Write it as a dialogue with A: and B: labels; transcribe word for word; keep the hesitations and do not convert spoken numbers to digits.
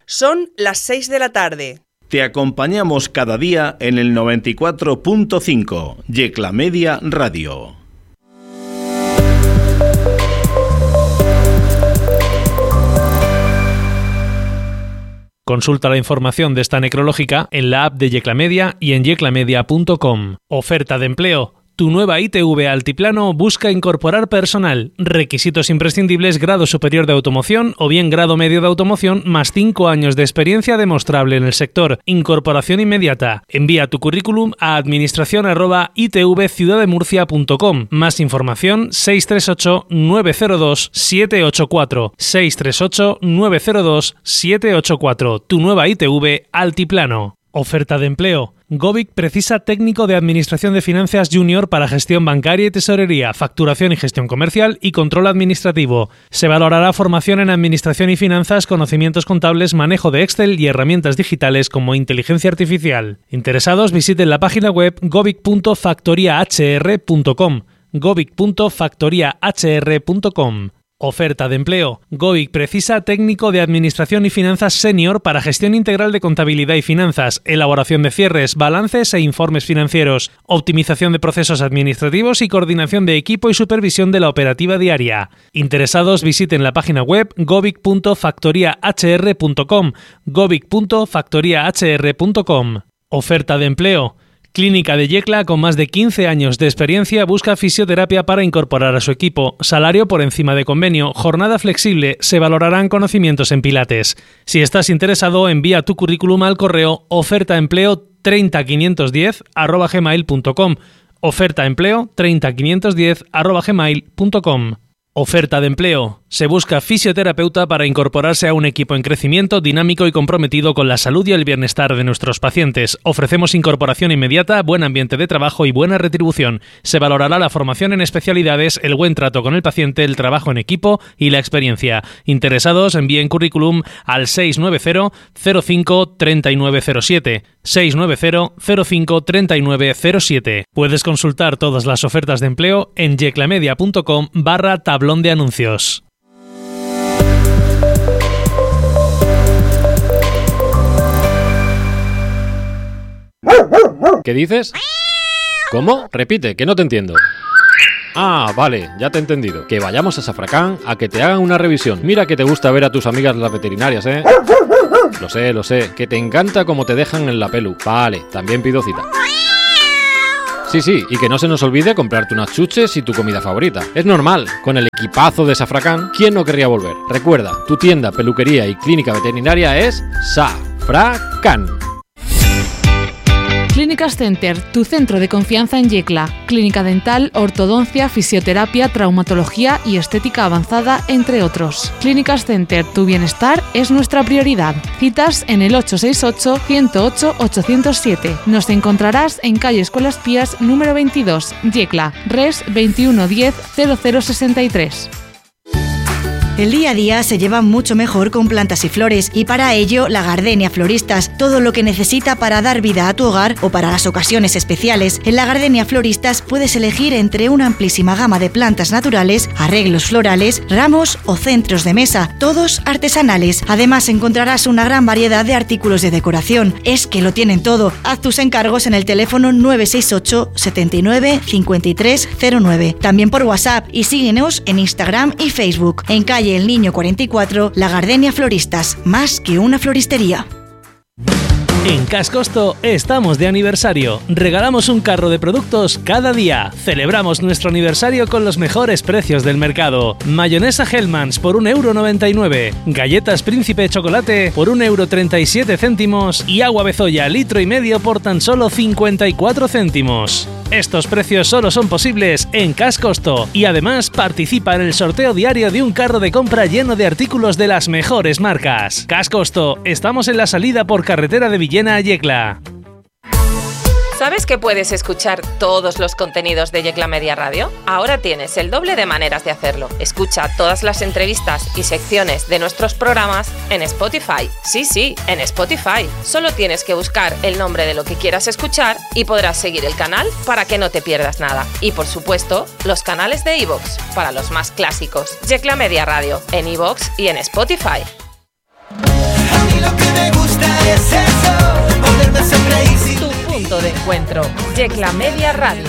A: Son las seis de la tarde.
B: Te acompañamos cada día en el noventa y cuatro punto cinco, Yecla Media Radio.
C: Consulta la información de esta necrológica en la app de Yecla Media y en yeclamedia punto com. Oferta de empleo. Tu nueva I T V Altiplano busca incorporar personal. Requisitos imprescindibles: grado superior de automoción o bien grado medio de automoción más cinco años de experiencia demostrable en el sector. Incorporación inmediata. Envía tu currículum a administración arroba itvciudademurcia punto com. Más información: seis tres ocho nueve cero dos siete ocho cuatro. seis tres ocho nueve cero dos siete ocho cuatro. Tu nueva I T V Altiplano. Oferta de empleo. Govic precisa técnico de Administración de Finanzas Junior para gestión bancaria y tesorería, facturación y gestión comercial y control administrativo. Se valorará formación en Administración y Finanzas, conocimientos contables, manejo de Excel y herramientas digitales como inteligencia artificial. Interesados, visiten la página web govic punto factoria h r punto com. govic punto factoria h r punto com. Oferta de empleo. Govic precisa técnico de Administración y Finanzas Senior para gestión integral de contabilidad y finanzas, elaboración de cierres, balances e informes financieros, optimización de procesos administrativos y coordinación de equipo y supervisión de la operativa diaria. Interesados, visiten la página web govic punto factoria h r punto com. govic punto factoria h r punto com. Oferta de empleo. Clínica de Yecla, con más de quince años de experiencia, busca fisioterapia para incorporar a su equipo. Salario por encima de convenio, jornada flexible, se valorarán conocimientos en pilates. Si estás interesado, envía tu currículum al correo ofertaempleo treinta quinientos diez arroba gmail punto com. Ofertaempleo treinta quinientos diez arroba gmail punto com. Oferta de empleo. Se busca fisioterapeuta para incorporarse a un equipo en crecimiento, dinámico y comprometido con la salud y el bienestar de nuestros pacientes. Ofrecemos incorporación inmediata, buen ambiente de trabajo y buena retribución. Se valorará la formación en especialidades, el buen trato con el paciente, el trabajo en equipo y la experiencia. Interesados, envíen currículum al seis nueve cero cero cinco tres nueve cero siete. seis nueve cero cero cinco tres nueve cero siete. Puedes consultar todas las ofertas de empleo en yeclamedia punto com barra tablón de anuncios.
D: ¿Qué dices? ¿Cómo? Repite, que no te entiendo. Ah, vale, ya te he entendido. Que vayamos a Safracán a que te hagan una revisión. Mira que te gusta ver a tus amigas las veterinarias, ¿eh? Lo sé, lo sé. Que te encanta cómo te dejan en la pelu. Vale, también pido cita. Sí, sí, y que no se nos olvide comprarte unas chuches y tu comida favorita. Es normal, con el equipazo de Safracán, ¿quién no querría volver? Recuerda, tu tienda, peluquería y clínica veterinaria es Safracán.
E: Clínicas Center, tu centro de confianza en Yecla. Clínica dental, ortodoncia, fisioterapia, traumatología y estética avanzada, entre otros. Clínicas Center, tu bienestar es nuestra prioridad. Citas en el ocho seis ocho, uno cero ocho, ocho cero siete. Nos encontrarás en calle Escuelas Pías número veintidós, Yecla, res veintiuno diez cero cero sesenta y tres.
F: El día a día se lleva mucho mejor con plantas y flores, y para ello La Gardenia Floristas, todo lo que necesita para dar vida a tu hogar o para las ocasiones especiales. En La Gardenia Floristas puedes elegir entre una amplísima gama de plantas naturales, arreglos florales, ramos o centros de mesa, todos artesanales. Además encontrarás una gran variedad de artículos de decoración. Es que lo tienen todo. Haz tus encargos en el teléfono nueve seis ocho, setenta y nueve, cincuenta y tres cero nueve. También por WhatsApp, y síguenos en Instagram y Facebook. En calle El Niño cuarenta y cuatro, La Gardenia Floristas, más que una floristería.
C: En Cascosto estamos de aniversario. Regalamos un carro de productos cada día. Celebramos nuestro aniversario con los mejores precios del mercado. Mayonesa Hellmann's por un euro noventa y nueve. Galletas Príncipe Chocolate por un euro treinta y siete céntimos. Y agua Bezoya litro y medio por tan solo cincuenta y cuatro céntimos. Estos precios solo son posibles en Cascosto. Y además participa en el sorteo diario de un carro de compra lleno de artículos de las mejores marcas. Cascosto, estamos en la salida por carretera de Villena a Yecla.
G: ¿Sabes que puedes escuchar todos los contenidos de Yecla Media Radio? Ahora tienes el doble de maneras de hacerlo. Escucha todas las entrevistas y secciones de nuestros programas en Spotify. Sí, sí, en Spotify. Solo tienes que buscar el nombre de lo que quieras escuchar y podrás seguir el canal para que no te pierdas nada. Y por supuesto, los canales de iVoox para los más clásicos. Yecla Media Radio en iVoox y en Spotify. punto de encuentro. Yecla Media Radio.